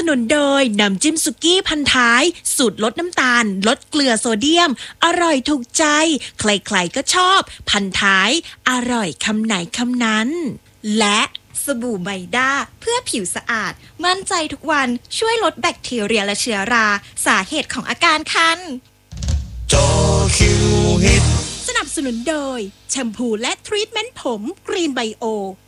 นุนโดยน้ำจิ้มสุกี้พันท้ายสูตรลดน้ำตาลลดเกลือโซเดียมอร่อยถูกใจใครๆก็ชอบพันท้ายอร่อยคำไหนคำนั้นและสบู่ไมด้าเพื่อผิวสะอาดมั่นใจทุกวันช่วยลดแบคทีเรียและเชื้อราสาเหตุของอาการคันจอคิวฮิตสนับสนุนโดยแชมพูและทรีทเมนต์ผมกรีนไบโอ